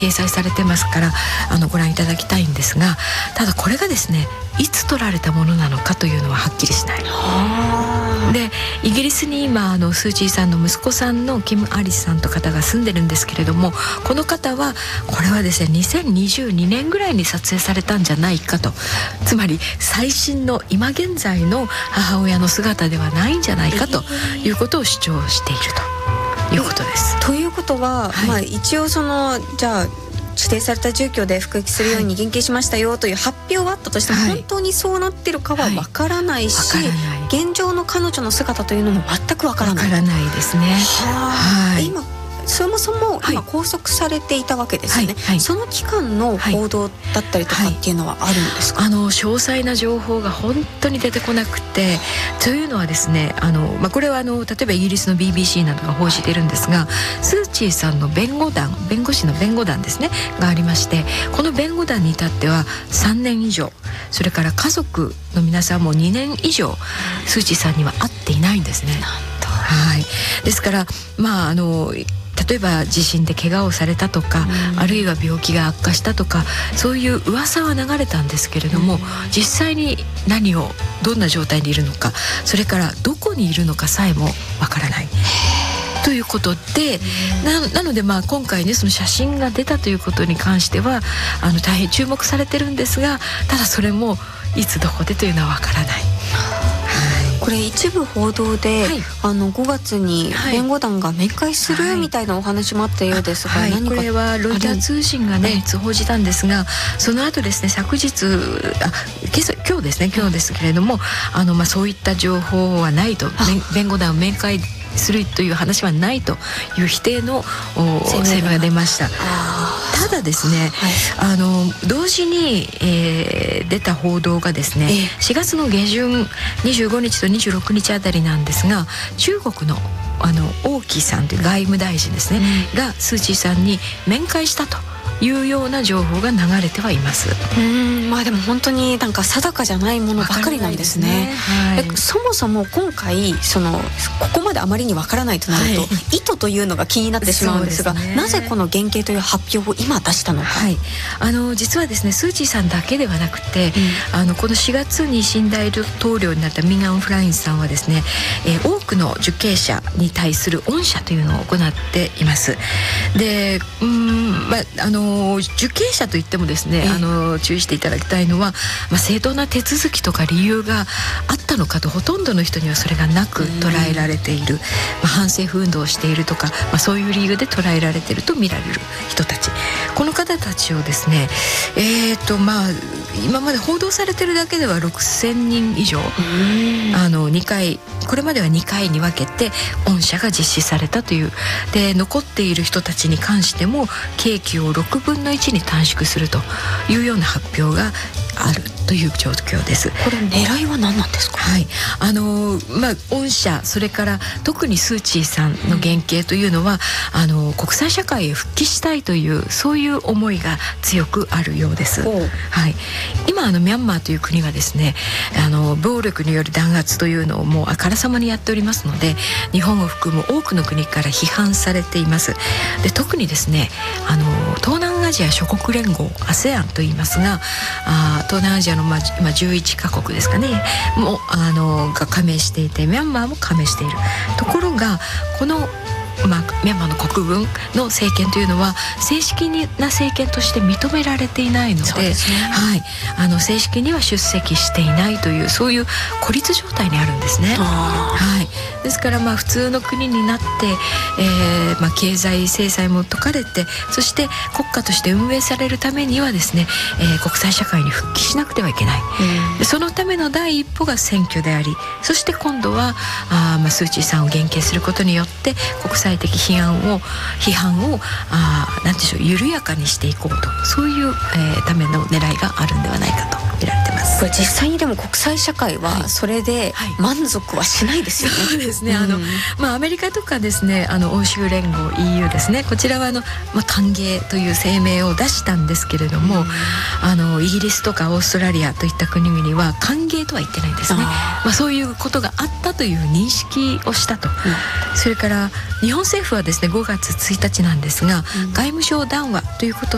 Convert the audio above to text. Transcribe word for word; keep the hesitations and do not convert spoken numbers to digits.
掲載されてますからあのご覧いただきたいんですが、ただこれがですねいつ撮られたものなのかというのははっきりしない。でイギリスに今あのスー・チーさんの息子さんのキム・アリスさんという方が住んでるんですけれども、この方はこれはですねにせんにじゅうにねんぐらいに撮影されたんじゃないかと、つまり最新の今現在の母親の姿ではないんじゃないかということを主張しているということです。 ということは、はい、まあ、一応そのじゃあ指定された住居で服役するように減刑しましたよという発表はあったとしても、はい、本当にそうなってるかはわからないし、はいはい、現状の彼女の姿というのも全くわからない。 わからないですね。 はい、今そもそも今拘束されていたわけですよね、はいはい、その期間の報道だったりとかっていうのはあるんですか？ はいはい、あの詳細な情報が本当に出てこなくて、というのはですねあの、まあ、これはあの例えばイギリスの ビービーシー などが報じているんですが、スー・チーさんの弁護団弁護士の弁護団ですねがありまして、この弁護団に至ってはさんねん以上、それから家族の皆さんもにねん以上スー・チーさんには会っていないんですね。なんと、はい、ですからまああの例えば地震で怪我をされたとか、うん、あるいは病気が悪化したとか、そういう噂は流れたんですけれども、うん、実際に何をどんな状態にいるのか、それからどこにいるのかさえもわからないということで、な, なのでまあ今回ねその写真が出たということに関してはあの大変注目されてるんですが、ただそれもいつどこでというのはわからない。 これ一部報道で、はい、あのごがつに弁護団が面会するみたいなお話もあったようですが、はい、何かこれはロイター通信がね報じたんですが、その後ですね昨日あ今朝今日ですね今日ですけれども、あのまあそういった情報はないと、弁護団を面会するという話はないという否定の声明が出ました。ただですね、はい、あの同時に、えー、出た報道がですね、えー、しがつの下旬にじゅうごにちとにじゅうろくにちあたりなんですが、中国のあの王毅さんという外務大臣ですね、うん、がスー・チーさんに面会したというような情報が流れてはいます。 うーん、まあでも本当になんか定かじゃないものばかりなんですね。ですね、はい、そもそも今回そのここまであまりにわからないとなると、はい、意図というのが気になってしまうんですが、ね、なぜこの減刑という発表を今出したのか。 はい、あの実はですねスー・チーさんだけではなくて、うん、あのこのしがつに新大統領になったミン・アウン・フラインさんはですね、えー、多くの受刑者に対する恩赦というのを行っています。で、うーん、まああの受刑者といってもですね、あの注意していただきたいのは、まあ、正当な手続きとか理由があったのかと、ほとんどの人にはそれがなく捉えられている、まあ、反政府運動をしているとか、まあ、そういう理由で捉えられていると見られる人たち、この方たちをですね、えーとまあ、今まで報道されているだけではろくせんにん以上、あのにかい、これまではにかいに分けて恩赦が実施されたという。で残っている人たちに関しても刑期をろくぶんのいちに短縮するというような発表があるという状況です。 これ狙いは何なんですか？ はい、あのまあ恩赦、それから特にスー・チーさんの減刑というのは、うん、あの国際社会へ復帰したいというそういう思いが強くあるようです。はい、今あのミャンマーという国はですね、あの暴力による弾圧というのをもうあからさまにやっておりますので、日本を含む多くの国から批判されています。で特にですね、あの東南アジア諸国連合 アセアン と言いますが、あ東南アジアの、まあ、今じゅういちかこくですかねもあのが加盟していて、ミャンマーも加盟しているところが、このまあ、ミャンマーの国軍の政権というのは正式な政権として認められていないの で, で、ね、はい、あの正式には出席していないという、そういう孤立状態にあるんですね。はい、ですからまあ普通の国になって、えーまあ、経済制裁も解かれて、そして国家として運営されるためにはですね、えー、国際社会に復帰しなくてはいけない。でそのための第一歩が選挙であり、そして今度はあ、まあ、スー・チーさんを減刑することによって国際的批判を批判をあなんでしょう緩やかにしていこうと、そういう、えー、ための狙いがあるんではないかと見られてます。 これ実際にでも国際社会はそれで満足はしないですよね。 はいはい、そうですね、うん、あのまあ、アメリカとかですね、あの欧州連合 イーユー ですね、こちらはあの、まあ、歓迎という声明を出したんですけれども、うん、あのイギリスとかオーストラリアといった国々は歓迎とは言ってないんですね。あ、まあ、そういうことがあったという認識をしたと、うん、それから日本政府はですねごがつついたちなんですが、うん、外務省談話ということ